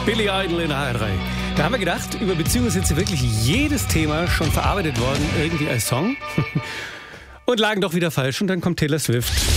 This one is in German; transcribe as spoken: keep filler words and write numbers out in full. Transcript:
Billy Idol in der H R drei. Da haben wir gedacht, über Beziehungen ist jetzt wirklich jedes Thema schon verarbeitet worden, irgendwie als Song. Und lagen doch wieder falsch und dann kommt Taylor Swift.